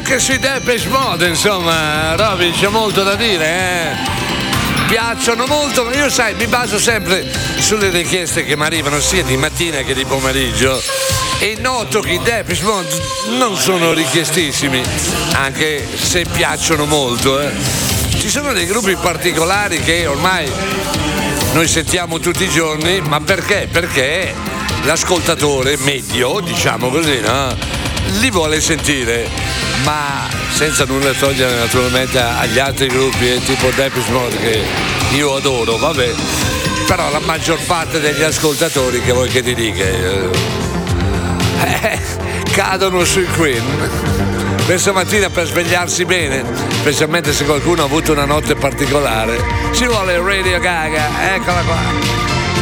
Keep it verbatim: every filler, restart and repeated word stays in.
anche sui Depeche Mode, insomma, Roby, c'è molto da dire, eh. Piacciono molto, ma io sai, mi baso sempre sulle richieste che mi arrivano sia di mattina che di pomeriggio e noto che i Depeche Mode non sono richiestissimi, anche se piacciono molto, eh. Ci sono dei gruppi particolari che ormai noi sentiamo tutti i giorni, ma perché? Perché l'ascoltatore medio, diciamo così, no? Li vuole sentire, ma senza nulla togliere naturalmente agli altri gruppi eh, tipo Depeche Mode che io adoro, vabbè, però la maggior parte degli ascoltatori, che vuoi che ti dica, eh, eh, cadono sui Queen questa mattina per svegliarsi bene, specialmente se qualcuno ha avuto una notte particolare. Ci vuole Radio Gaga, eccola qua.